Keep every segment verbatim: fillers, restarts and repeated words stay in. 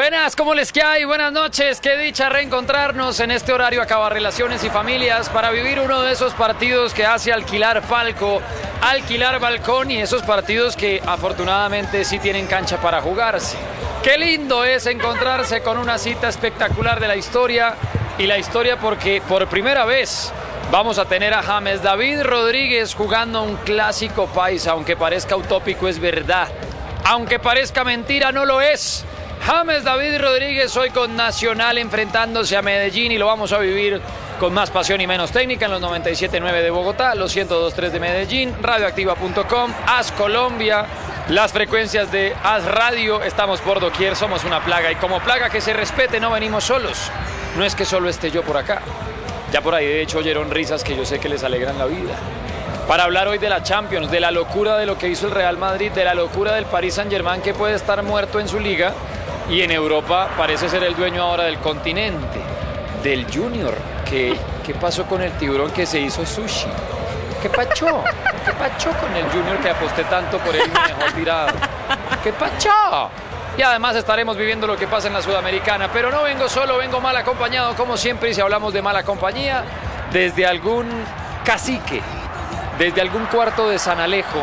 Buenas, ¿cómo les que hay? Buenas noches, qué dicha reencontrarnos en este horario Acaba Relaciones y Familias para vivir uno de esos partidos que hace alquilar palco, alquilar balcón y esos partidos que afortunadamente sí tienen cancha para jugarse. Qué lindo es encontrarse con una cita espectacular de la historia y la historia porque por primera vez vamos a tener a James David Rodríguez jugando un clásico paisa, aunque parezca utópico es verdad, aunque parezca mentira no lo es. James David Rodríguez hoy con Nacional enfrentándose a Medellín y lo vamos a vivir con más pasión y menos técnica en los noventa y siete punto nueve de Bogotá, los ciento dos punto tres de Medellín, radioactiva punto com, As Colombia, las frecuencias de As Radio, estamos por doquier, somos una plaga y como plaga que se respete no venimos solos, no es que solo esté yo por acá, ya por ahí de hecho oyeron risas que yo sé que les alegran la vida. Para hablar hoy de la Champions, de la locura de lo que hizo el Real Madrid, de la locura del Paris Saint-Germain que puede estar muerto en su liga y en Europa parece ser el dueño ahora del continente, del Junior. ¿Qué, qué pasó con el tiburón que se hizo sushi? ¿Qué pachó? ¿Qué pachó con el Junior que aposté tanto por él y me dejó tirado? ¿Qué pachó? Y además estaremos viviendo lo que pasa en la Sudamericana, pero no vengo solo, vengo mal acompañado como siempre y si hablamos de mala compañía, desde algún cacique, desde algún cuarto de San Alejo,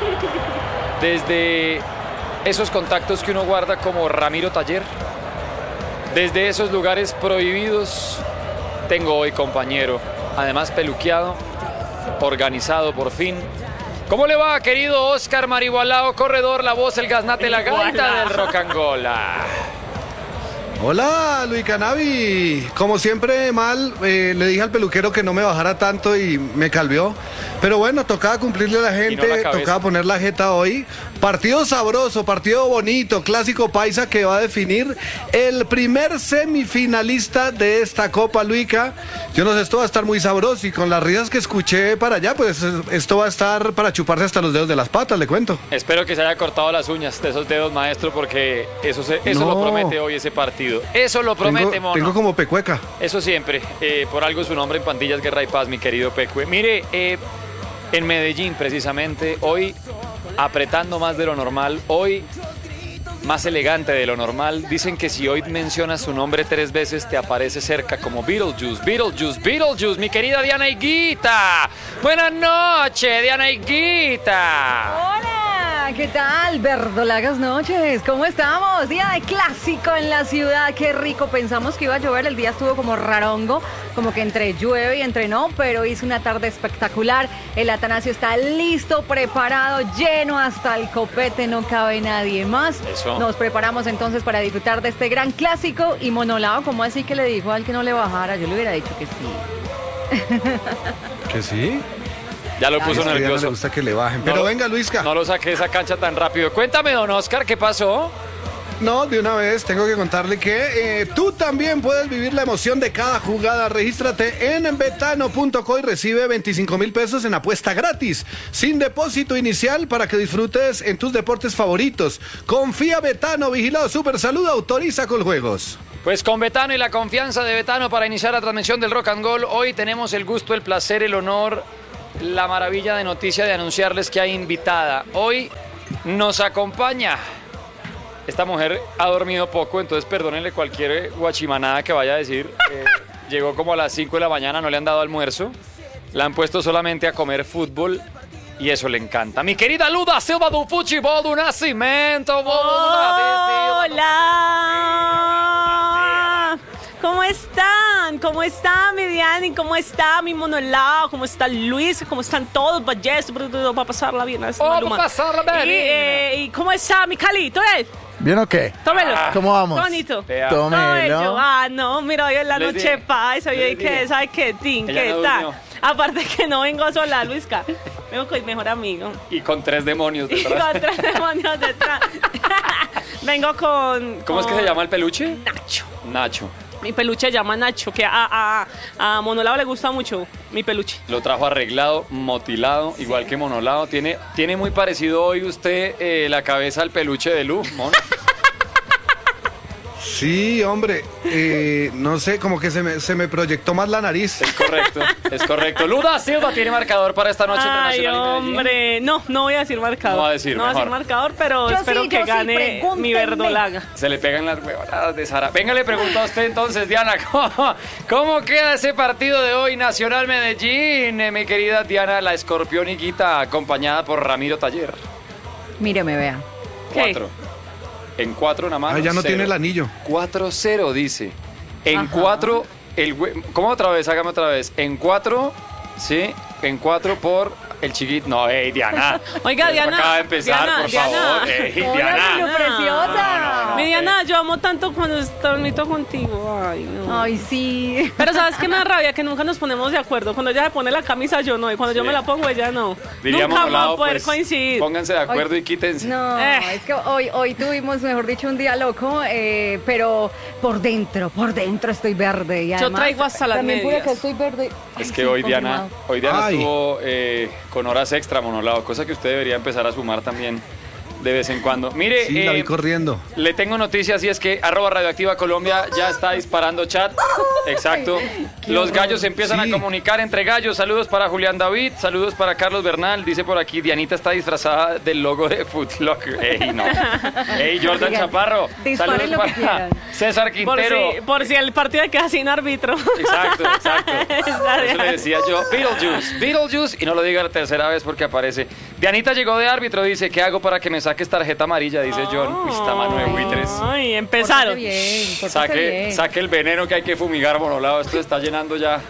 desde esos contactos que uno guarda como Ramiro Taller, desde esos lugares prohibidos, tengo hoy compañero, además peluqueado, organizado por fin. ¿Cómo le va, querido Oscar Marihualao, corredor, la voz, el gaznate, la gaita del rock angola? Hola, Luis Canavi. Como siempre, mal, eh, le dije al peluquero que no me bajara tanto y me calvió. Pero bueno, tocaba cumplirle a la gente, no la tocaba poner la jeta hoy. Partido sabroso, partido bonito, clásico paisa que va a definir el primer semifinalista de esta Copa, Luica. Yo no sé, esto va a estar muy sabroso y con las risas que escuché para allá, pues esto va a estar para chuparse hasta los dedos de las patas, le cuento. Espero que se haya cortado las uñas de esos dedos, maestro, porque eso, se, eso no. lo promete hoy ese partido. Eso lo promete, tengo, mono. Tengo como pecueca. Eso siempre. Eh, por algo su nombre en Pandillas Guerra y Paz, mi querido Pecue. Mire, eh, en Medellín, precisamente, hoy apretando más de lo normal, hoy más elegante de lo normal. Dicen que si hoy mencionas su nombre tres veces, te aparece cerca como Beetlejuice, Beetlejuice, Beetlejuice, mi querida Diana Higuita. Buenas noches, Diana Higuita. Hola, ¿qué tal? Verdolagas noches, ¿cómo estamos? Día de clásico en la ciudad, qué rico. Pensamos que iba a llover, el día estuvo como rarongo, como que entre llueve y entre no, pero hizo una tarde espectacular. El Atanasio está listo, preparado, lleno hasta el copete, no cabe nadie más. Eso. Nos preparamos entonces para disfrutar de este gran clásico. Y Monolao, ¿cómo así que le dijo al que no le bajara? Yo le hubiera dicho que sí. ¿Que sí? Ya lo puso no nervioso. le gusta que le bajen. Pero no, venga, Luisca. No lo saqué de esa cancha tan rápido. Cuéntame, don Oscar, ¿qué pasó? No, de una vez tengo que contarle que eh, tú también puedes vivir la emoción de cada jugada. Regístrate en betano punto co y recibe veinticinco mil pesos en apuesta gratis, sin depósito inicial para que disfrutes en tus deportes favoritos. Confía Betano, vigilado Super Salud, autoriza con juegos. Pues con Betano y la confianza de Betano para iniciar la transmisión del Rock and Gold, hoy tenemos el gusto, el placer, el honor, la maravilla de noticia de anunciarles que hay invitada. Hoy nos acompaña. Esta mujer ha dormido poco, entonces perdónenle cualquier guachimanada que vaya a decir. Eh, llegó como a las cinco de la mañana, no le han dado almuerzo. La han puesto solamente a comer fútbol y eso le encanta. Mi querida Luda Silva do Futebol do Nascimento. Hola. ¿Cómo están? ¿Cómo está mi Diana? ¿Cómo está mi Monolao? ¿Cómo está Luis? ¿Cómo están todos? Ballestos, para pasarla bien. Oh, para pasarla bien. ¿Y, eh, ¿Y cómo está mi Calito? ¿Eh? ¿Bien o qué? Tómelo. Ah, ¿Cómo vamos? Bonito. Tómelo. Ah, no, mira, hoy es la Les noche dije. paisa, Les hoy que, dije. ¿sabe qué? Tin, Ella ¿qué no tal? durmió. Aparte que no vengo sola, Luisca. Vengo con mi mejor amigo. Y con tres demonios Y detrás. con tres demonios detrás. Vengo con... ¿Cómo es que con se llama el peluche? Nacho. Nacho. Mi peluche se llama Nacho, que a, a, a Monolao le gusta mucho mi peluche. Lo trajo arreglado, motilado, sí. Igual que Monolao. Tiene, tiene muy parecido hoy usted eh, la cabeza al peluche de Lu, mono. Sí, hombre, eh, no sé, como que se me, se me proyectó más la nariz. Es correcto, es correcto. Luda Silva tiene marcador para esta noche Ay, entre Nacional y Medellín. hombre, no, no voy a decir marcador. No va a decir, No va a decir mejor. marcador, pero Yo espero sí, que yo sí, gane pregúntenme. mi verdolaga. Se le pegan las huevonadas de Sara. Venga, le pregunto a usted entonces, Diana, ¿cómo, cómo queda ese partido de hoy, Nacional Medellín? Eh, mi querida Diana, la escorpioniquita, acompañada por Ramiro Taller. Míreme, vea. ¿Qué? Cuatro. En cuatro nada más. Ah, ya no cero. tiene el anillo. Cuatro cero, dice. En Ajá. cuatro, el hue- ¿cómo otra vez? Hágame otra vez. En cuatro, sí, en cuatro por el chiquito. No, hey, Diana. Oiga, Esto Diana, acaba de empezar, Diana, por Diana. favor. Hey, Hola, Diana. mi preciosa. No, no, no. Mi Diana, yo amo tanto cuando transmito contigo. Ay, no. Ay, sí. Pero ¿sabes qué me da rabia? Que nunca nos ponemos de acuerdo. Cuando ella se pone la camisa, yo no. Y cuando yo Sí. me la pongo, ella no. Diríamos nunca al vamos a lado, poder pues, coincidir. Pónganse de acuerdo Ay, y quítense. No, Eh. es que hoy, hoy tuvimos, mejor dicho, un día loco, eh, pero por dentro, por dentro estoy verde. Y Yo además, traigo hasta las también por medias. acá estoy verde. Ay, Es que sí, hoy Diana, confirmado. hoy Diana Ay. estuvo eh, con horas extra monolado, cosa que usted debería empezar a sumar también de vez en cuando. Mire, Sí, la eh, vi corriendo. le tengo noticias y es que arroba Radioactiva Colombia ya está disparando chat. Exacto. Los gallos se empiezan Sí. a comunicar entre gallos. Saludos para Julián David, saludos para Carlos Bernal. Dice por aquí, Dianita está disfrazada del logo de Foot Locker. Ey, no. Ey, Jordan Oigan, Chaparro. disparen Saludos lo que para quieran. César Por Quintero. si, por si el partido queda sin árbitro. Exacto, exacto. Esa Eso de- le decía yo. Beetlejuice, Beetlejuice. Y no lo diga la tercera vez porque aparece. Dianita llegó de árbitro. Dice, ¿qué hago para que me saques tarjeta amarilla? Dice John. Uy, está mano de buitres. Ay, empezaron. Pórtate bien, pórtate Saque, bien. saque el veneno que hay que fumigar, monolado. Esto se está llenando ya.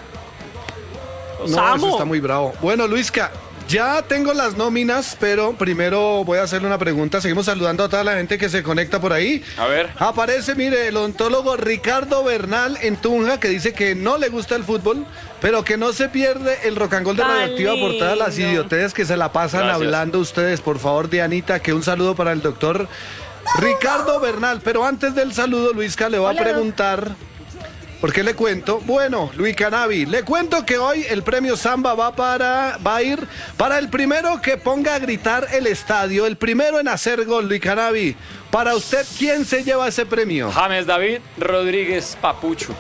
Los No, amo. eso está muy bravo. Bueno, Luisca, ya tengo las nóminas, pero primero voy a hacerle una pregunta. Seguimos saludando a toda la gente que se conecta por ahí. A ver. Aparece, mire, el ontólogo Ricardo Bernal en Tunja, que dice que no le gusta el fútbol, pero que no se pierde el rock and roll de Tan Radioactiva por todas las lindo. idioteces que se la pasan Gracias. hablando ustedes. Por favor, Dianita, que un saludo para el doctor Ricardo Bernal. Pero antes del saludo, Luisca, le voy Hola, a doc. preguntar... ¿Por qué le cuento? Bueno, Luis Canavi, le cuento que hoy el premio Samba va para va a ir para el primero que ponga a gritar el estadio, el primero en hacer gol, Luis Canavi. Para usted, ¿quién se lleva ese premio? James David Rodríguez Papucho.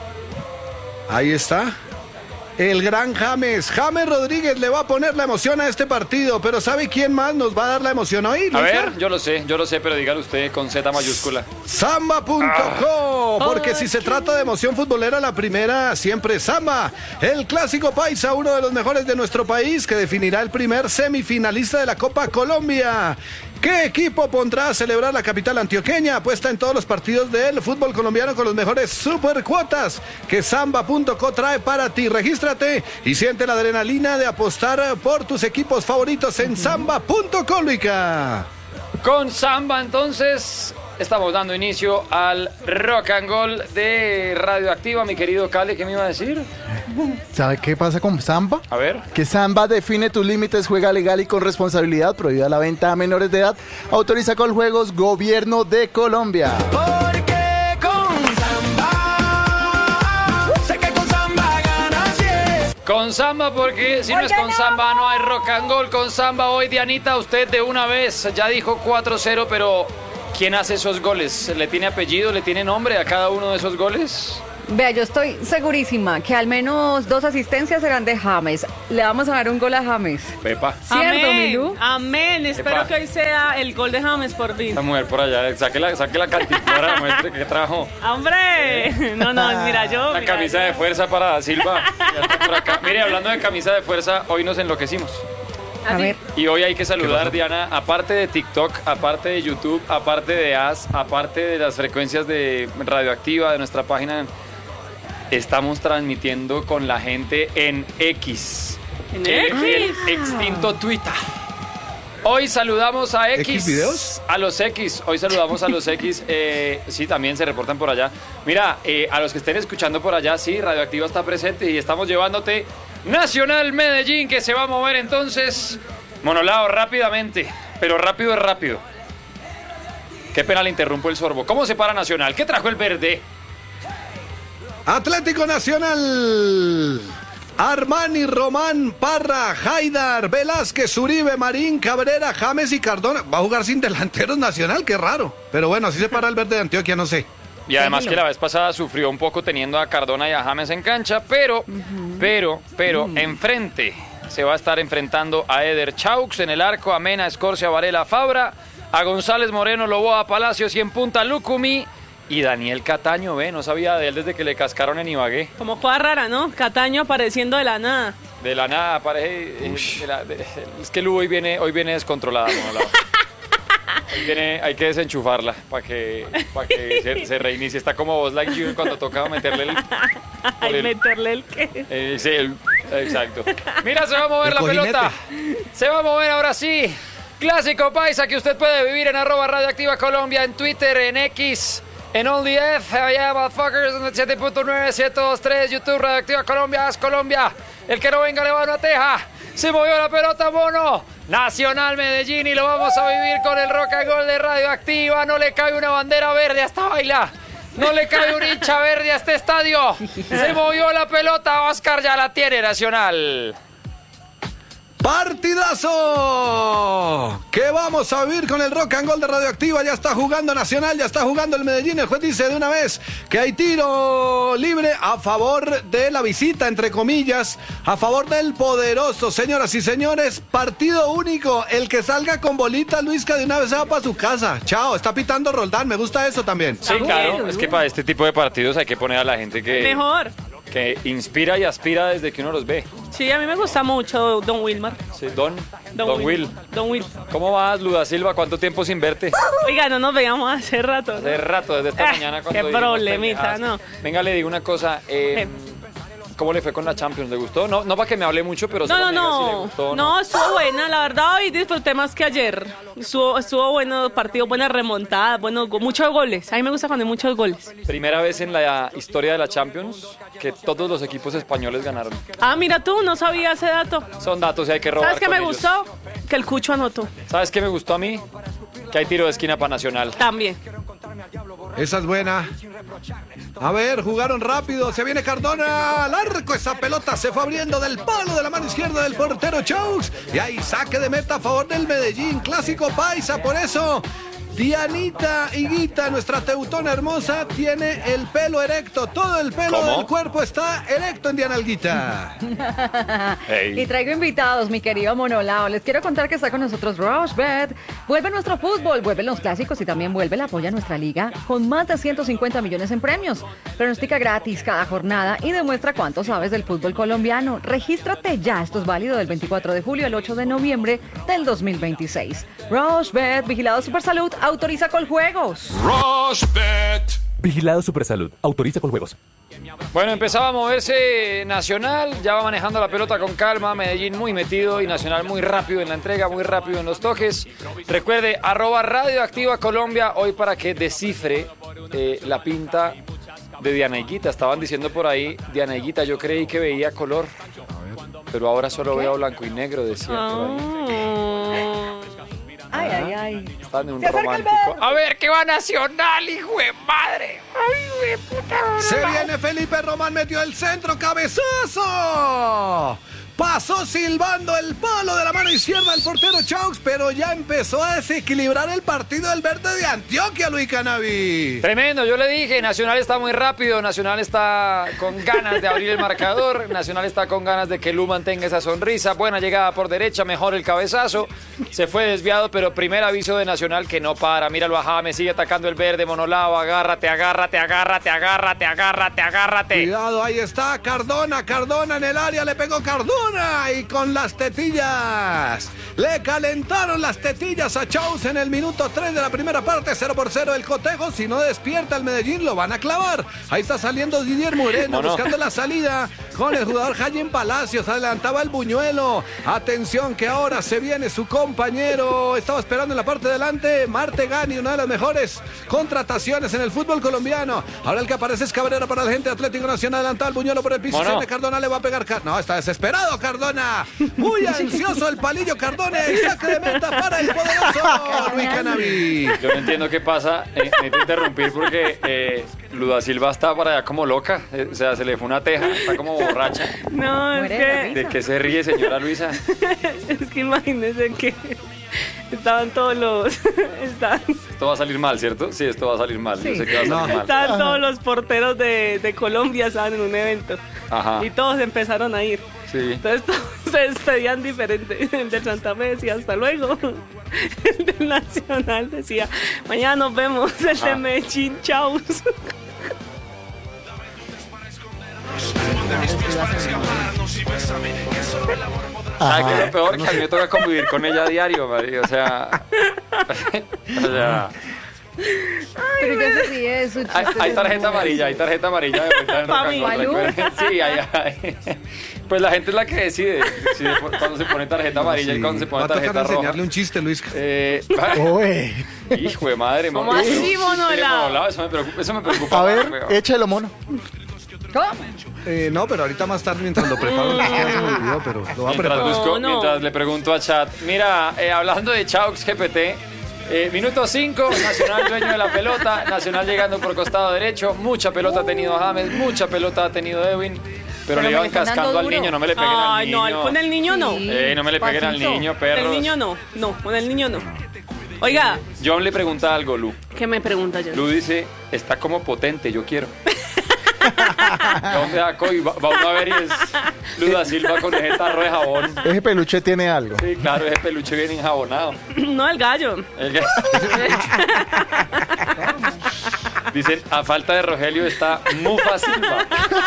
Ahí está. El gran James. James Rodríguez le va a poner la emoción a este partido, pero ¿sabe quién más nos va a dar la emoción hoy, A Luisca? ver, yo lo sé, yo lo sé, pero dígalo usted con Z mayúscula. Samba punto co, porque si se trata de emoción futbolera, la primera siempre es Samba. El clásico paisa, uno de los mejores de nuestro país, que definirá el primer semifinalista de la Copa Colombia. ¿Qué equipo pondrá a celebrar la capital antioqueña? Apuesta en todos los partidos del fútbol colombiano con los mejores supercuotas que Samba punto co trae para ti. Regístrate y siente la adrenalina de apostar por tus equipos favoritos en Samba punto co, Luica. Con Samba, entonces, estamos dando inicio al rock and roll de Radioactiva. Mi querido Cali, ¿qué me iba a decir? ¿Sabe qué pasa con Samba? A ver. Que Samba define tus límites, juega legal y con responsabilidad, prohibida la venta a menores de edad, autoriza con juegos Gobierno de Colombia. Porque con Samba, sé que con Samba ganas yes. Con Samba, porque si no es con Samba no hay rock and roll. Con Samba hoy, Dianita, usted de una vez ya dijo cuatro cero, pero ¿quién hace esos goles? ¿Le tiene apellido, le tiene nombre a cada uno de esos goles? Vea, yo estoy segurísima que al menos dos asistencias serán de James. Le vamos a dar un gol a James. Pepa. ¿Cierto, Amén, Milú? amén. Espero Epa. que hoy sea el gol de James por fin. Esta mujer por allá, saque la, saque la cantiflora, muestre que trajo. ¡Hombre! No, no, mira yo. La mira camisa yo. de fuerza para Silva. Ya está por acá. Mire, hablando de camisa de fuerza, hoy nos enloquecimos. A Así. ver. Y hoy hay que saludar, Diana, aparte de TikTok, aparte de YouTube, aparte de A S, aparte de las frecuencias de Radioactiva, de nuestra página, estamos transmitiendo con la gente en X. ¿En el, X? el extinto Twitter. Hoy saludamos a X. ¿X videos? A los X. Hoy saludamos a los X. Eh, sí, también se reportan por allá. Mira, eh, a los que estén escuchando por allá, sí, Radioactiva está presente y estamos llevándote Nacional Medellín, que se va a mover entonces. Monolao, rápidamente. Pero rápido es rápido. Qué pena le interrumpo el sorbo. ¿Cómo se para Nacional? ¿Qué trajo el verde? Atlético Nacional. Armani, Román, Parra, Haidar, Velázquez, Uribe, Marín, Cabrera, James y Cardona. Va a jugar sin delanteros Nacional, qué raro. Pero bueno, así se para el verde de Antioquia, no sé. Y además que la vez pasada sufrió un poco teniendo a Cardona y a James en cancha, pero, uh-huh. pero, pero, uh-huh. enfrente se va a estar enfrentando a Eder Chaux en el arco, a Mena, Escorcia, Varela, Fabra, a González Moreno, Loboa, Palacios y en punta Lucumí. Y Daniel Cataño, ve, no sabía de él desde que le cascaron en Ibagué. Como cosa rara, ¿no? Cataño apareciendo de la nada. De la nada, aparece. Eh, de la, de, es que Lu hoy viene, hoy viene descontrolada, ¿no? Hoy viene, hay que desenchufarla para que, pa que se, se reinicie. Está como Buzz Lightyear cuando tocaba meterle el. Ay, el, meterle el qué. Eh, sí, el, exacto. Mira, se va a mover el la cojinete. Pelota. Se va a mover ahora sí. Clásico paisa que usted puede vivir en arroba Radioactiva Colombia, en Twitter, en X. En Only F, allá, motherfuckers, siete punto nueve, siete dos tres, YouTube, Radioactiva Colombia, haz Colombia. El que no venga le va a una teja. Se movió la pelota, mono. Nacional Medellín y lo vamos a vivir con el rock and roll de Radioactiva. No le cabe una bandera verde a esta baila. No le cabe un hincha verde a este estadio. Se movió la pelota, Oscar ya la tiene Nacional. ¡Partidazo! ¿Qué vamos a vivir con el rock and roll de Radioactiva? Ya está jugando Nacional, ya está jugando el Medellín. El juez dice de una vez que hay tiro libre a favor de la visita, entre comillas, a favor del poderoso. Señoras y señores, partido único. El que salga con bolita, Luisca, de una vez se va para su casa. Chao, está pitando Roldán, me gusta eso también. Sí, claro, es que para este tipo de partidos hay que poner a la gente que... Mejor. Que inspira y aspira desde que uno los ve. Sí, a mí me gusta mucho Don Wilmar. Sí, Don, Don, Don Will. Will. Don Will. ¿Cómo vas, Luda Silva? ¿Cuánto tiempo sin verte? Oiga, no nos veíamos hace rato. ¿no? Hace rato, desde esta eh, mañana. Cuando qué problemita, ¿no? Venga, le digo una cosa. Eh, ¿Cómo le fue con la Champions? ¿Le gustó? No, no para que me hable mucho, pero no, solo no, no. Si le gustó, no, no, estuvo buena, la verdad, hoy disfruté más que ayer. Estuvo, estuvo bueno partido, buena remontada, bueno, muchos goles. A mí me gusta cuando hay muchos goles. Primera vez en la historia de la Champions que todos los equipos españoles ganaron. Ah, mira tú, no sabía ese dato. Son datos y hay que robar. ¿Sabes qué me ellos. gustó? Que el Cucho anotó. ¿Sabes qué me gustó a mí? Que hay tiro de esquina para Nacional. También. Esa es buena. A ver, jugaron rápido. Se viene Cardona al arco. Esa pelota se fue abriendo del palo de la mano izquierda del portero Chaux. Y ahí saque de meta a favor del Medellín. Clásico paisa, por eso Dianita Higuita, nuestra teutona hermosa, tiene el pelo erecto. Todo el pelo ¿Cómo? del cuerpo está erecto en Diana Higuita. Hey. Y traigo invitados, mi querido Monolao. Les quiero contar que está con nosotros Rushbet. Vuelve nuestro fútbol, vuelven los clásicos y también vuelve la apoya a nuestra liga con más de ciento cincuenta millones en premios. Pronostica gratis cada jornada y demuestra cuánto sabes del fútbol colombiano. Regístrate ya. Esto es válido del veinticuatro de julio al ocho de noviembre del dos mil veintiséis. Rushbet, vigilado Supersalud. Autoriza Coljuegos. Rushbet. Vigilado Supersalud. Autoriza Coljuegos. Bueno, empezaba a moverse Nacional, ya va manejando la pelota con calma, Medellín muy metido y Nacional muy rápido en la entrega, muy rápido en los toques. Recuerde, arroba Radioactiva Colombia, hoy para que descifre eh, la pinta de Diana Higuita. Estaban diciendo por ahí, Diana Higuita, yo creí que veía color, pero ahora solo veo blanco y negro, decía por ahí. Ay, ay, ay. Están en un romántico. A ver, ¿qué va Nacional, hijo de madre? Ay, hijo de puta. Se viene Felipe Román, metió el centro, cabezazo. Pasó silbando el palo de la mano izquierda del portero Chaux, pero ya empezó a desequilibrar el partido del verde de Antioquia, Luis Canavi. Tremendo, yo le dije, Nacional está muy rápido, Nacional está con ganas de abrir el marcador, Nacional está con ganas de que Lu mantenga esa sonrisa, buena llegada por derecha, mejor el cabezazo, se fue desviado, pero primer aviso de Nacional que no para, míralo a James, sigue atacando el verde, Monolao, agárrate, agárrate, agárrate, agárrate, agárrate, agárrate. Cuidado, ahí está, Cardona, Cardona en el área, le pegó Cardona. Y con las tetillas le calentaron las tetillas a Chaux en el minuto tres de la primera parte, cero por cero el cotejo. Si no despierta el Medellín lo van a clavar. Ahí está saliendo Didier Moreno no, no. buscando la salida con el jugador Jaime Palacios, adelantaba el buñuelo. Atención que ahora se viene su compañero, estaba esperando en la parte de delante Martegani, una de las mejores contrataciones en el fútbol colombiano. Ahora el que aparece es Cabrera para el gente Atlético Nacional, adelantado el buñuelo por el piso, bueno. Cardona le va a pegar, no, está desesperado Cardona, muy ansioso el palillo Cardona, y saque de meta para el poderoso Luis Canavi. Yo no entiendo qué pasa, eh, necesito interrumpir porque eh, Luda Silva está para allá como loca, eh, o sea, se le fue una teja, está como borracha. No, es que... ¿De qué se ríe, señora Luisa? Es que imagínese que estaban todos los... estaban, Esto va a salir mal, ¿cierto? Sí, esto va a salir mal. Sí. Yo sé que va a salir No. mal. estaban todos los porteros de, de Colombia, estaban en un evento. Ajá. Y todos empezaron a ir. Sí. Entonces todos se despedían diferente. El del Santa Fe decía hasta luego. El del Nacional decía mañana nos vemos. El de Ah. Medellín, chau. ¿Sabes qué es lo peor? Que a mí me toca convivir con ella a diario, María. O sea... o sea... Pero ya se ríe de su Hay, chiste. hay tarjeta amarilla, hay tarjeta amarilla de vuelta en Pa' Rock and mí. Roll, ¿Malú? recuerden. Sí, hay, hay. Pues la gente es la que decide si de- cuando se pone tarjeta amarilla y Sí. cuando se pone Va a tocar tarjeta roja. enseñarle un chiste, Luis. Eh, Uy. hijo de madre, ¿Cómo mono. así, Sí, mono sí, helado? helado, Eso me preocupa, eso me preocupa. A más, ver, weón. échalo, mono. ¿Cómo? Eh, no, pero ahorita más tarde, mientras lo preparo, ya se me olvidó, pero lo voy a Mientras, preparar. busco- No, no. mientras le pregunto a Chat. Mira, eh, hablando de Chaux G P T, eh, minuto cinco, Nacional dueño de la pelota, Nacional llegando por costado derecho, mucha pelota ha tenido James, mucha pelota ha tenido Edwin, pero, Pero le me iban le están cascando dando al duro. niño, no me le peguen al Ay, niño. no, con el niño no. Sí. Eh, no me le peguen al Pasito. niño, Con perros. el niño no. No, con el niño no. Oiga, John le pregunta algo, Lu. ¿qué me pregunta yo? Lu dice, está como potente, yo quiero. ¿Dónde da co- y va, va uno a ver y es Lu da Silva con ese tarro de jabón. Ese peluche tiene algo. Sí, claro, ese peluche viene enjabonado. No, el gallo. El que- Dicen, a falta de Rogelio está Mufa Silva.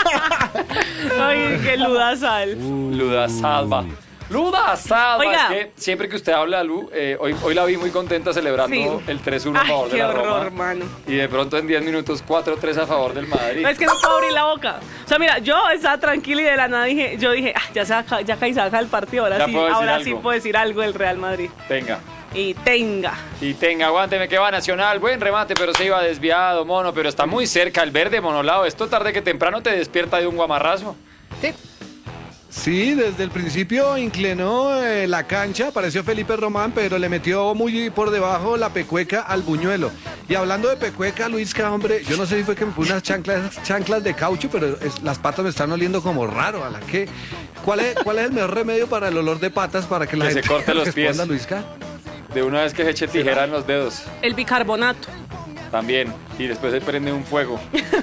Ay, qué ludazal. Luda Salva. Luda Salva. Oiga. Es que siempre que usted habla, Lu, eh, hoy, hoy la vi muy contenta celebrando Sí. el tres uno a Ay, favor de qué la horror, Roma. hermano. Y de pronto en diez minutos cuatro tres a favor del Madrid. No, es que no puedo abrir la boca. O sea, mira, yo estaba tranquila y de la nada dije, yo dije, ah, ya se acaba, ya casi se acaba el partido, ahora Ya sí, puedo decir ahora algo. sí puedo decir algo del Real Madrid. Tenga. Y tenga. Y tenga, aguánteme que va Nacional. Buen remate, pero se iba desviado, mono. Pero está muy cerca el verde, monolado. Esto tarde que temprano te despierta de un guamarrazo. Sí. Sí, desde el principio inclinó eh, la cancha, apareció Felipe Román, pero le metió muy por debajo la pecueca al buñuelo. Y hablando de pecueca, Luisca, hombre, yo no sé si fue que me puse unas chanclas, chanclas de caucho, pero es- las patas me están oliendo como raro. ¿A la qué? ¿Cuál es, ¿Cuál es el mejor remedio para el olor de patas para que la Que se gente corte los responda, pies. Luisca? De una vez que se eche tijera en los dedos. El bicarbonato. También. Y después se prende un fuego.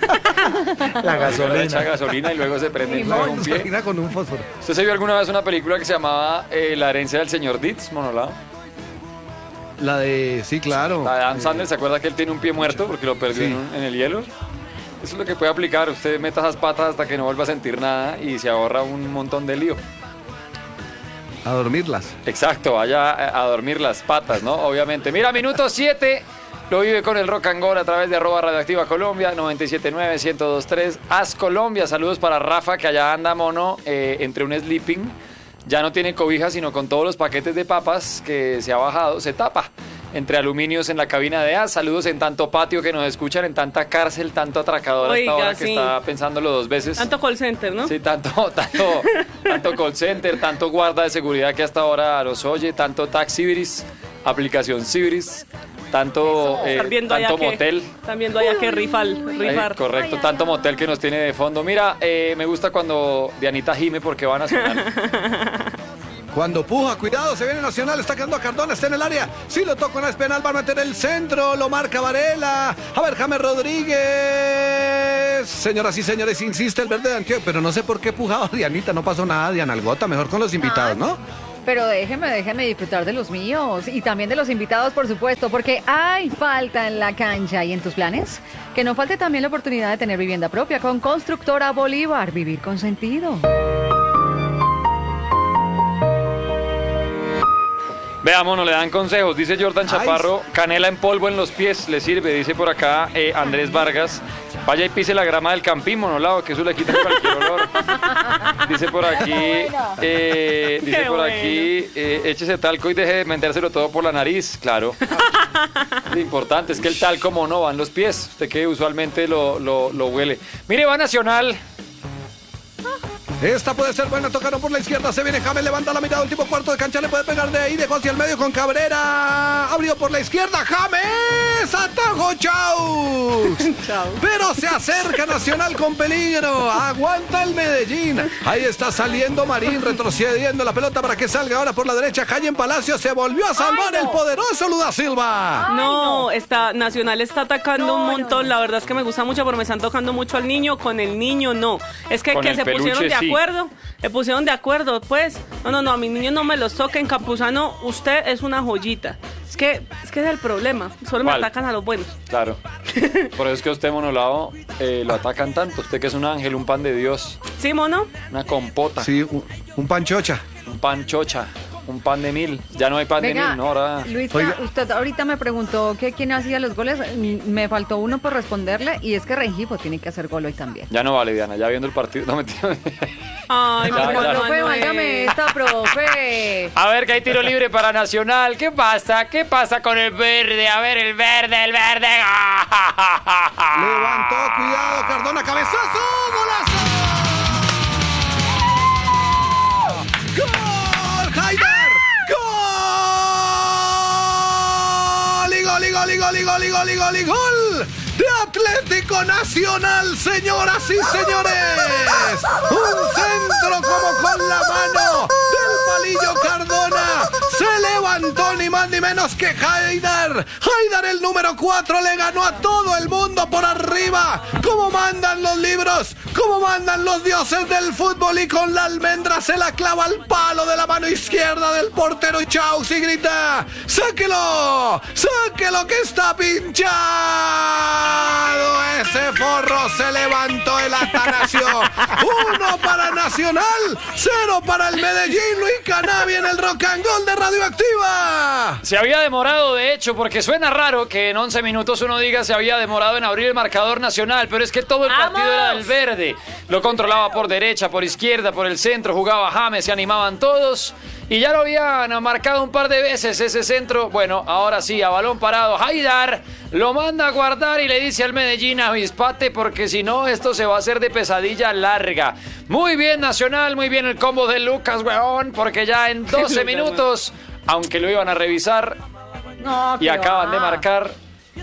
La Le echa gasolina. gasolina y luego se prende Ni en fuego modo. un pie. Gasolina con un fósforo. ¿Usted se vio alguna vez una película que se llamaba eh, La herencia del señor Ditz, monolado? La de, sí, claro. La de Adam Sandler, ¿se acuerda que él tiene un pie muerto porque lo perdió Sí. en, un- en el hielo? Eso es lo que puede aplicar. Usted meta esas patas hasta que no vuelva a sentir nada y se ahorra un montón de lío. A dormirlas. Exacto, vaya a a dormir las patas, ¿no? Obviamente. Mira, minuto siete. Lo vive con el Rock and Roll a través de arroba Radioactiva Colombia, noventa y siete punto nueve, ciento dos punto tres. Haz Colombia. Saludos para Rafa, que allá anda mono eh, entre un sleeping. Ya no tiene cobija, sino con todos los paquetes de papas que se ha bajado, se tapa. Entre aluminios en la cabina de A. Saludos en tanto patio que nos escuchan, en tanta cárcel, tanto atracador a esta Oiga, hora que sí. está pensándolo dos veces. Tanto call center, ¿no? Sí, tanto, tanto, tanto call center, tanto guarda de seguridad que hasta ahora los oye, tanto taxi Civiris, aplicación Civiris, tanto, eh, Están viendo allá tanto que, motel. Están viendo allá que rifar, Ay, rifar. correcto, Ay, ay, tanto ay. motel que nos tiene de fondo. Mira, eh, me gusta cuando Dianita gime porque van a sonar. Cuando puja, cuidado, se viene Nacional, está quedando a Cardona, está en el área. Si lo toca, no es penal, va a meter el centro, lo marca Varela. A ver, James Rodríguez. Señoras y señores, insiste el verde de Antioquia, pero no sé por qué pujado Dianita, no pasó nada, Dianalgota, mejor con los invitados, ¿no? Pero déjeme, déjeme disfrutar de los míos y también de los invitados, por supuesto, porque hay falta en la cancha y en tus planes. Que no falte también la oportunidad de tener vivienda propia con Constructora Bolívar. Vivir con sentido. Veamos, no le dan consejos. Dice Jordan Ay. Chaparro, canela en polvo en los pies le sirve. Dice por acá eh, Andrés Vargas, vaya y pise la grama del campín, monolado, que eso le quita cualquier olor. Dice por aquí, eh, dice Qué por bueno. aquí, eh, échese talco y deje de metérselo todo por la nariz. Claro. Lo importante es que el talco, mono, va en los pies. Usted que usualmente lo, lo, lo huele. Mire, va Nacional. Esta puede ser buena, tocaron por la izquierda, se viene James, levanta la mirada, último cuarto de cancha, le puede pegar de ahí, dejó hacia el medio con Cabrera, abrió por la izquierda, James, atajo, chau. Pero se acerca Nacional con peligro, aguanta el Medellín, ahí está saliendo Marín, retrocediendo la pelota para que salga ahora por la derecha, Jaime Palacio se volvió a salvar. Ay, no. El poderoso Luda Silva. Ay, no, no, está, Nacional está atacando no, un montón, no, no. La verdad es que me gusta mucho, pero me están tocando mucho al niño, con el niño no, es que, que se peluche, pusieron de sí. acuerdo, se pusieron de acuerdo, pues, no, no, no, a mis niños no me los toquen, Campuzano, usted es una joyita. Es que, es que es el problema, solo me atacan a los buenos. Claro, por eso es que a usted, Monolao, eh, lo atacan tanto, usted que es un ángel, un pan de Dios. ¿Sí, Mono? Una compota. Sí, un, un panchocha. Un panchocha. Un pan de mil, ya no hay pan Venga, de mil, ¿no? Ahora... Luis, usted ahorita me preguntó que quién hacía los goles, me faltó uno por responderle y es que Rengifo tiene que hacer gol hoy también. Ya no vale, Diana, ya viendo el partido, no me tiro. Ay, ya, pero ya, profe, no válgame esta, profe. A ver, que hay tiro libre para Nacional, ¿qué pasa? ¿Qué pasa con el verde? A ver, el verde, el verde. Levantó, cuidado, Cardona, cabezazo, golazo. Gol y gol y gol y gol y gol y gol y gol de Atlético Nacional, señoras y señores. Un centro como con la mano del palillo Cardona. Se levantó ni más ni menos que Haidar. Haidar, el número cuatro, le ganó a todo el mundo por arriba. Como mandan los libros, como mandan los dioses del fútbol, y con la almendra se la clava al palo de la mano izquierda del portero Chaux y grita: ¡sáquelo! ¡Sáquelo que está pinchado! Ese forro se levantó el Atanasio. Uno para Nacional, cero para el Medellín. Luis Canavi en el Rock and Roll de Radioactiva. Se había demorado, de hecho, porque suena raro que en once minutos uno diga se había demorado en abrir el marcador Nacional, pero es que todo el partido ¡Vamos! Era del verde. Lo controlaba por derecha, por izquierda, por el centro, jugaba James, se animaban todos. Y ya lo habían marcado un par de veces ese centro. Bueno, ahora sí, a balón parado, Haidar lo manda a guardar y le dice al Medellín: avispate, porque si no, esto se va a hacer de pesadilla larga. Muy bien, Nacional, muy bien el combo de Lucas, weón, porque ya en doce minutos, aunque lo iban a revisar, no, y acaban va. de marcar.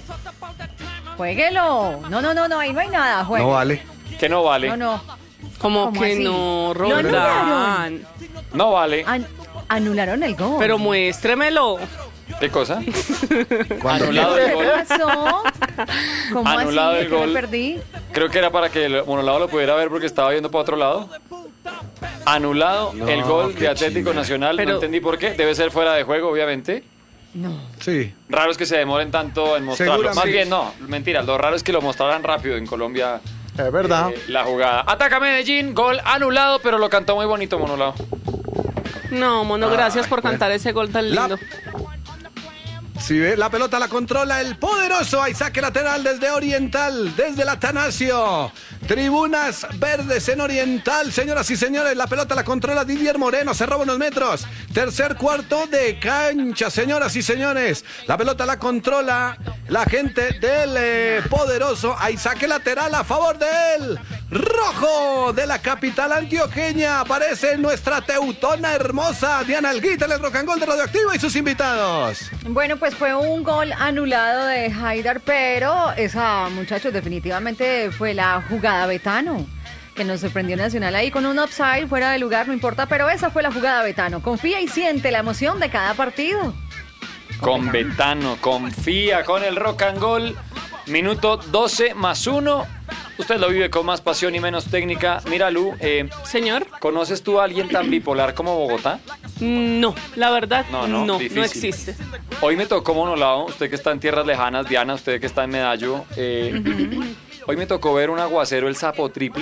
Juéguelo. No, no, no, no, ahí no hay nada, juegue. No vale. Que no vale. No, no. ¿Cómo, ¿Cómo que así? No, Roldán? No vale. An anularon el gol. Pero muéstremelo. ¿Qué cosa? Anulado el gol. ¿Qué pasó? ¿Cómo Anulado así? el gol. Me perdí. Creo que era para que el Monolado lo pudiera ver porque estaba viendo para otro lado. Anulado no, el gol de Atlético chido. Nacional. Pero... no entendí por qué. Debe ser fuera de juego, obviamente. No. Sí. Raro es que se demoren tanto en mostrarlo. Más bien, no, mentira. Lo raro es que lo mostraran rápido en Colombia. Es verdad. Eh, la jugada. Ataca Medellín, gol anulado, pero lo cantó muy bonito, Monolado. No, Mono, gracias ah, por cantar bueno. ese gol tan lindo. La... Si ve, la pelota la controla el poderoso. Hay saque lateral desde Oriental, desde el Atanasio. Tribunas verdes en Oriental, señoras y señores. La pelota la controla Didier Moreno. Se roba unos metros. Tercer cuarto de cancha, señoras y señores. La pelota la controla la gente del eh, poderoso. Hay saque lateral a favor de él. Rojo de la capital antioqueña. Aparece nuestra teutona hermosa Diana Alguita en el Rock and Roll de Radioactiva y sus invitados. Bueno, pues fue un gol anulado de Haidar, pero esa, muchachos, definitivamente fue la jugada Betano, que nos sorprendió Nacional ahí con un offside fuera de lugar, no importa, pero esa fue la jugada Betano. Confía y siente la emoción de cada partido. Con Betano, confía con el Rock and Roll. Minuto doce más uno. Usted lo vive con más pasión y menos técnica. Mira, Lu, eh, señor, ¿conoces tú a alguien tan bipolar como Bogotá? No, la verdad, no, no, no, no existe. Hoy me tocó Monolao, usted que está en tierras lejanas, Diana, usted que está en Medallo. Eh, uh-huh. Hoy me tocó ver un aguacero, el Sapo Triple,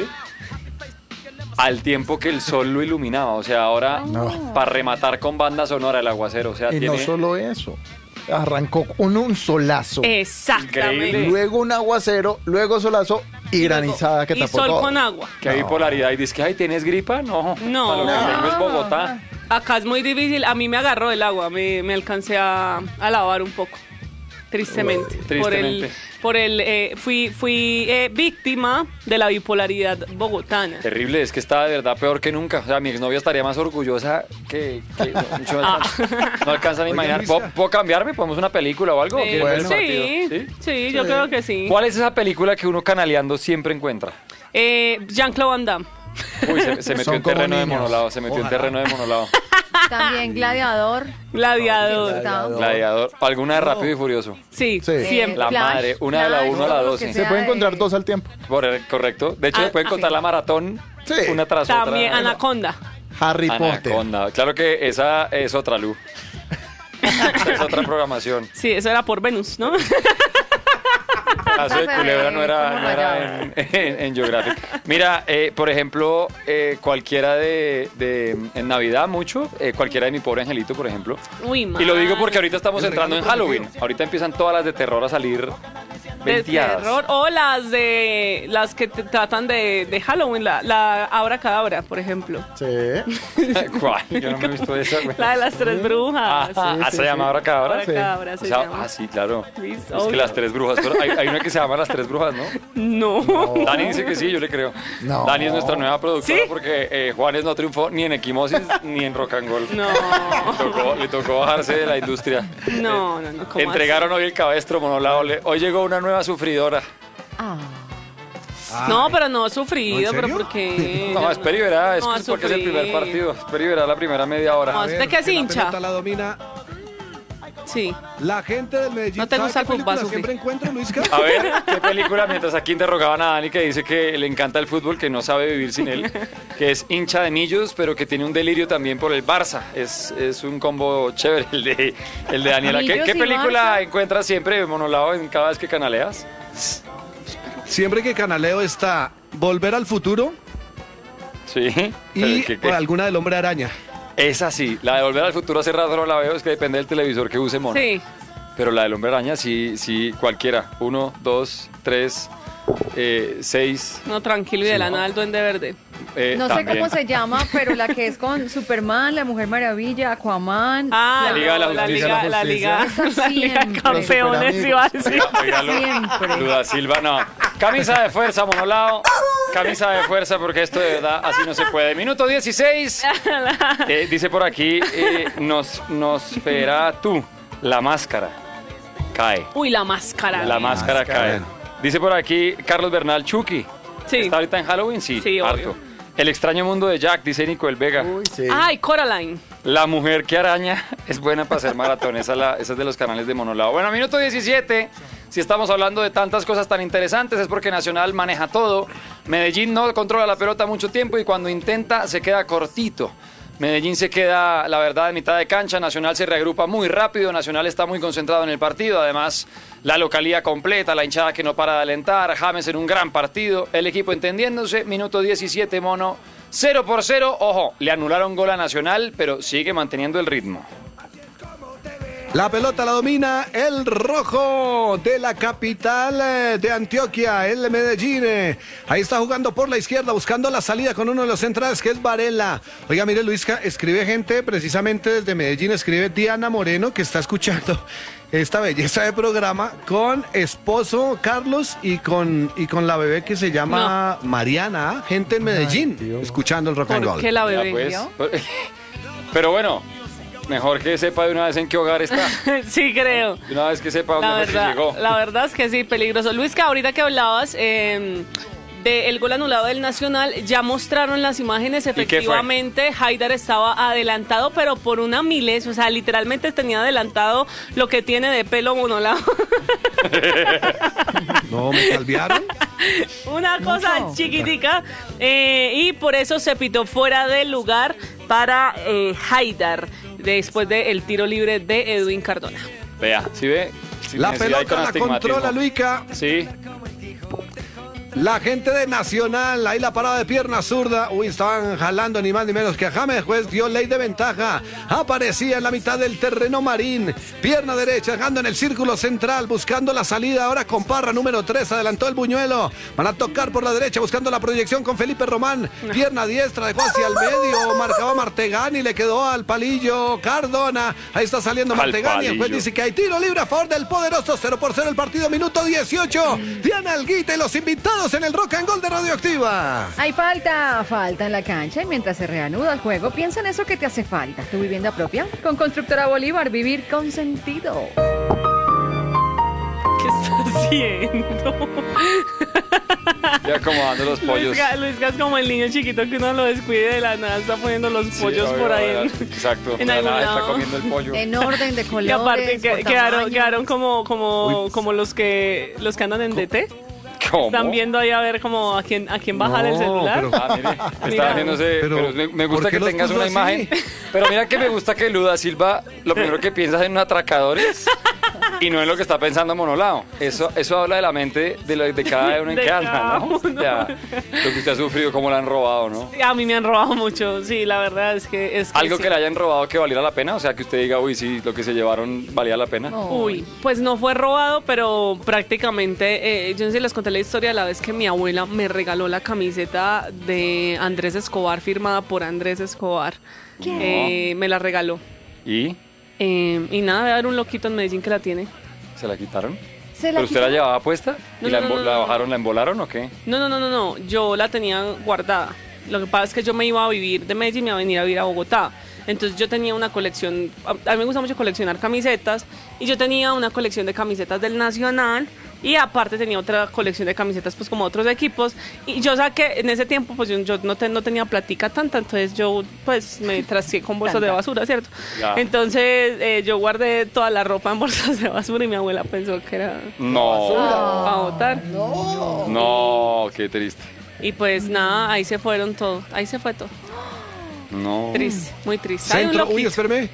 al tiempo que el sol lo iluminaba. O sea, ahora, no. para rematar con banda sonora el aguacero. O sea, y tiene... no solo eso. Arrancó con un solazo. Exactamente. Increíble. Luego un aguacero, luego solazo y, y granizada que y tapó sol todo. con agua. Qué no. bipolaridad. Y dices que, ay, ¿tienes gripa? No. No. A lo que tengo es Bogotá. Acá es muy difícil. A mí me agarró el agua. Me, me alcancé a, a lavar un poco. Tristemente. Tristemente. Por el, por el eh, fui, fui eh, víctima de la bipolaridad bogotana. Terrible, es que está de verdad peor que nunca. O sea, mi exnovia estaría más orgullosa que... que no, mucho Ah. no alcanza a imaginar. Luisa. ¿Puedo, ¿Puedo cambiarme? ¿Podemos una película o algo? ¿O Eh, quieren ver el sí, partido? sí, ¿Sí? yo creo que sí. ¿Cuál es esa película que uno canaleando siempre encuentra? Eh, Jean-Claude Van Damme. Uy, se, se metió Son en terreno como de niños. monolado, se metió Ojalá. en terreno de monolado. También Gladiador. Gladiador. Gladiador. Gladiador. ¿Alguna de Rápido y Furioso? Sí, Sí. siempre. La Flash, madre, una de la Flash, uno a la todo lo doce. que Se sea pueden de- encontrar dos al tiempo. Por- correcto. De hecho, Ah, se pueden ah, contar sí. la maratón Sí. una tras También otra. Anaconda. Harry Potter. Anaconda. Claro que esa es otra luz. Esa es otra programación. Sí, eso era por Venus, ¿no? Caso de Culebra no era, Como no era en, en- en Geographic. Mira, eh, por ejemplo, eh, cualquiera de, de- en Navidad mucho, eh, cualquiera de Mi Pobre Angelito, por ejemplo. Uy, Y lo digo madre. porque ahorita estamos El entrando en regalo Halloween. Ahorita empiezan todas las de terror a salir De venteadas. terror o las de las que te tratan de, de Halloween, la, la Abracadabra, por ejemplo. Sí. ¿Cuál? Yo no me he visto esa, güey. La de las tres brujas. Ah, ah, sí, se llama Abracadabra. Abracadabra O se sea, llama. ah, sí, claro. ¿Vis? Es que Obvio. las tres brujas. Pero hay, hay una que se llama Las Tres Brujas, ¿no? No. Dani dice que sí, yo le creo. No. Dani es nuestra nueva productora ¿Sí? porque eh, Juanes no triunfó ni en Equimosis ni en Rock and Roll. No. Le tocó, le tocó bajarse de la industria. No, no, no. ¿cómo Entregaron hoy el cabestro monolado. le- Hoy llegó una nueva sufridora. Ah. así? No, pero no he sufrido, ¿No, en pero serio? ¿por qué? No, es Peri Verá, es No, que es porque es el sufrí. primer partido. Es Peri Verá la primera media hora. No, A ¿de ver, qué es que la hincha? pelota la domina Sí. la gente del Medellín. ¿No te ¿Sabe gusta qué el fútbol, película Sufi? siempre encuentro, Luisca? A ver, ¿qué película? Mientras aquí interrogaban a Dani que dice que le encanta el fútbol, que no sabe vivir sin él, que es hincha de Millos, pero que tiene un delirio también por el Barça. Es, es un combo chévere el de, el de Daniela. ¿Qué, Millos qué y película Barça. encuentras siempre monolado en cada vez que canaleas? Siempre que canaleo está Volver al Futuro Sí. y ¿Qué- qué? por alguna del Hombre Araña. Es así. La de Volver al Futuro hace rato no la veo, es que depende del televisor que use mono. Sí. Pero la del Hombre Araña sí, sí, cualquiera. Uno, dos, tres, eh, seis. No, tranquilo y de la nada el Duende Verde. eh, No sé también. cómo se llama, pero la que es con Superman, la Mujer Maravilla, Aquaman. Ah, La Liga de la no, la Justicia, Liga, la la Liga, Justicia. la Liga de Siempre. Campeones, Los iba a decir. Oiga, Lu- Siempre. Luda Silva, no. Camisa de fuerza, monolado. Camisa de fuerza, porque esto de verdad así no se puede. Minuto dieciséis. Eh, dice por aquí, eh, nos, nos verá tú. La máscara cae. Uy, la máscara. La güey. máscara cae. Dice por aquí Carlos Bernal, Chucky. Sí. ¿Está ahorita en Halloween? Sí, Sí, harto. obvio. El extraño mundo de Jack, dice Nico El Vega. Uy, sí. Ay, Coraline. La mujer que araña es buena para hacer maratón. Esa es, la- esa es de los canales de monolado. Bueno, minuto diecisiete. Si estamos hablando de tantas cosas tan interesantes es porque Nacional maneja todo. Medellín no controla la pelota mucho tiempo y cuando intenta se queda cortito. Medellín se queda, la verdad, en mitad de cancha. Nacional se reagrupa muy rápido. Nacional está muy concentrado en el partido. Además, la localía completa, la hinchada que no para de alentar. James en un gran partido. El equipo entendiéndose. Minuto diecisiete, mono. cero por cero. Ojo, le anularon gol a Nacional, pero sigue manteniendo el ritmo. La pelota la domina el rojo de la capital eh, de Antioquia, el Medellín. eh. Ahí está jugando por la izquierda, buscando la salida con uno de los centrales que es Varela. Oiga, mire, Luisca, escribe gente precisamente desde Medellín, escribe Diana Moreno, que está escuchando esta belleza de programa con esposo Carlos y con, y con la bebé que se llama Mariana, gente en Medellín, Dios. escuchando el rock and ¿Por roll. qué la Ya, bebé? pues. Pero bueno, mejor que sepa de una vez en qué hogar está. Sí, creo. De una vez que sepa dónde La fue que verdad, llegó. la verdad es que sí, peligroso. Luis, que ahorita que hablabas eh, del gol anulado del Nacional, ya mostraron las imágenes, qué fue? efectivamente, Haidar estaba adelantado, pero por una milésima, o sea, literalmente tenía adelantado lo que tiene de pelo monolado. No, me calviaron. Una cosa Mucho. chiquitica, eh, y por eso se pitó fuera del lugar para eh, Haidar, después del tiro libre de Edwin Cardona. Vea, ¿sí ve? Sin La necesidad y pelota con la astigmatismo. controla Luica. Sí. La gente de Nacional, ahí la parada de pierna zurda. Uy, estaban jalando ni más ni menos que a James. Juez dio ley de ventaja. Aparecía en la mitad del terreno Marín. Pierna derecha, dejando en el círculo central, buscando la salida. Ahora con Parra, número tres, adelantó el buñuelo. Van a tocar por la derecha, buscando la proyección con Felipe Román. Pierna diestra, dejó hacia el medio. Marcaba Martegani, le quedó al palillo Cardona. Ahí está saliendo Martegani. El juez dice que hay tiro libre a favor del poderoso. Cero por cero el partido, minuto dieciocho. Diana Alguita y los invitados en el Rock and Gold de Radioactiva. Hay falta, falta en la cancha y mientras se reanuda el juego, piensa en eso que te hace falta. ¿Tu vivienda propia? Con Constructora Bolívar, vivir con sentido. ¿Qué está haciendo? Ya acomodando los pollos. Luisca, Luisca es como el niño chiquito que uno lo descuide de la nada, está poniendo los pollos sí, por ahí. En, exacto, en algún nada, lado. Está comiendo el pollo. En orden de colores. Y aparte que, quedaron, quedaron como, como, Uy. como los que los que andan en D T. ¿Cómo? Están viendo ahí a ver como a quién a quién bajar No, el celular. pero- Ah, mire, Mira. está haciéndose, Pero, pero, me, me ¿por gusta qué que los tengas puso una así? imagen. Pero mira que me gusta que Luda Silva, lo primero que piensas en un atracadores y no en lo que está pensando Monolao. Eso, eso habla de la mente de, la- de cada uno en De que cada anda, ¿no? uno. Ya, lo que usted ha sufrido, cómo la han robado, ¿no? A mí me han robado mucho, sí, la verdad es que es que Algo sí. que le hayan robado que valiera la pena, o sea, que usted diga, uy, sí, lo que se llevaron valía la pena. Uy, pues no fue robado, pero prácticamente, eh, yo no sé si les conté la historia de la vez que mi abuela me regaló la camiseta de Andrés Escobar, firmada por Andrés Escobar. Eh, me la regaló. ¿Y Eh, y nada, voy a ver un loquito en Medellín que la tiene. se la quitaron? ¿Se la ¿Pero usted la quitó? llevaba puesta? No, ¿Y la, no, no, embo- no, la no. bajaron, la embolaron o qué? No, no, no, no, no, yo la tenía guardada. Lo que pasa es que yo me iba a vivir de Medellín y me iba a venir a vivir a Bogotá. Entonces yo tenía una colección, a a mí me gusta mucho coleccionar camisetas, y yo tenía una colección de camisetas del Nacional, y aparte tenía otra colección de camisetas pues como otros equipos, y yo saqué, en ese tiempo pues yo, yo no, te- no tenía platica tanta, entonces yo pues me trasteé con bolsas de Tanta. basura, ¿cierto? Ya. Entonces eh, yo guardé toda la ropa en bolsas de basura y mi abuela pensó que era No, para botar. no, qué triste. Y pues nada, ahí se fueron todo, ahí se fue todo. No. Triste, muy triste. Hay un Centro, uy, loquito. espérame.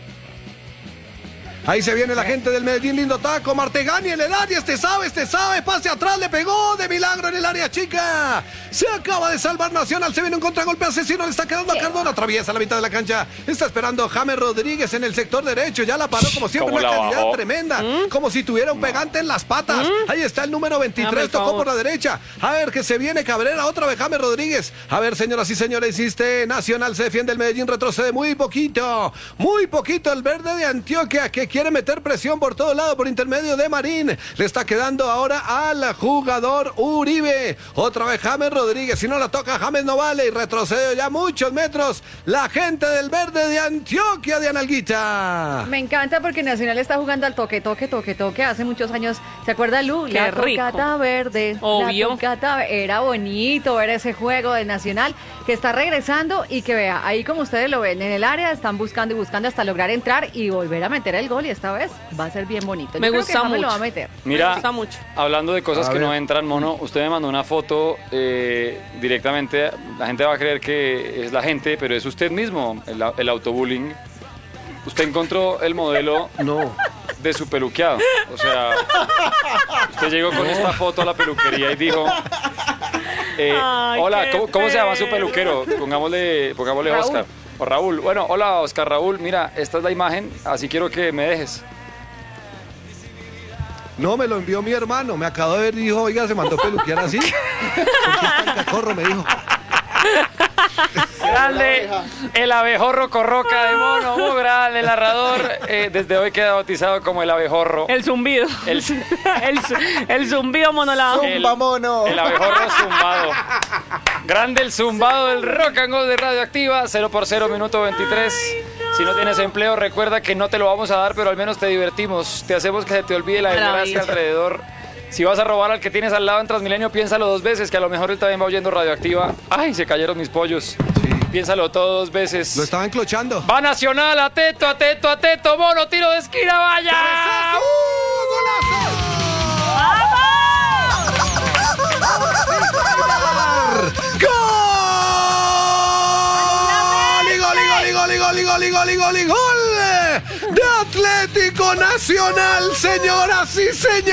Ahí se viene la gente del Medellín, lindo taco, Martegani en el área, este sabe, este sabe, pase atrás, le pegó de milagro en el área chica. Se acaba de salvar Nacional, se viene un contragolpe asesino, le está quedando a Cardona, atraviesa la mitad de la cancha, está esperando James Rodríguez en el sector derecho, ya la paró como siempre, ¿Cómo una la calidad bajó? tremenda, como si tuviera un pegante en las patas. Ahí está el número veintitrés, Dame el tocó favor. por la derecha. A ver que se viene Cabrera, otra vez James Rodríguez. A ver, señoras y señores, hiciste Nacional, se defiende el Medellín, retrocede muy poquito, muy poquito el verde de Antioquia que quiere meter presión por todo lado por intermedio de Marín. Le está quedando ahora al jugador Uribe. Otra vez James Rodríguez. Si no la toca, James no vale y retrocede ya muchos metros. La gente del verde de Antioquia de Analguita. Me encanta porque Nacional está jugando al toque, toque, toque, toque. Hace muchos años, ¿se acuerda Lu? Qué la rico. tocata verde. Obvio. La tocata ve- era bonito ver ese juego de Nacional que está regresando y que vea, ahí como ustedes lo ven, en el área están buscando y buscando hasta lograr entrar y volver a meter el gol y esta vez va a ser bien bonito. Yo Me creo gusta que James mucho. lo va a meter. Me Mira, gusta mucho. hablando de cosas A que ver. no entran, Mono, usted me mandó una foto eh, directamente, la gente va a creer que es la gente, pero es usted mismo, el, el autobullying. Usted encontró el modelo No. de su peluqueado. O sea, usted llegó con esta foto a la peluquería y dijo, eh, Ay, hola, qué ¿cómo, cómo se llama su perro. peluquero? Pongámosle, pongámosle Raúl. Oscar. O Raúl. Bueno, hola Oscar Raúl, mira, esta es la imagen, así quiero que me dejes. No, me lo envió mi hermano. Me acabo de ver y dijo, oiga, se mandó peluquear así. ¿Por qué está el cacorro? Me dijo. Grande, el abejorro corroca de Mono, muy grande, el narrador, eh, desde hoy queda bautizado como el abejorro. El zumbido. El- el, zu- el zumbido monolado. El- Zumba mono. El abejorro zumbado. Grande el zumbado del Rock and Gold de Radioactiva, cero por cero, minuto veintitrés. Si no tienes empleo, recuerda que no te lo vamos a dar, pero al menos te divertimos. Te hacemos que se te olvide la desgracia Maravilloso. alrededor. Si vas a robar al que tienes al lado en Transmilenio, piénsalo dos veces, que a lo mejor él también va oyendo Radioactiva. Ay, se cayeron mis pollos. Piénsalo todo dos veces. Lo estaban clochando. Va Nacional, atento, atento, atento, Mono, tiro de esquina, vaya. ¡Gol! ¡Y gol, y gol, y gol, y gol, y gol, y gol, y gol! ¡De Atlético Nacional, señoras y señores!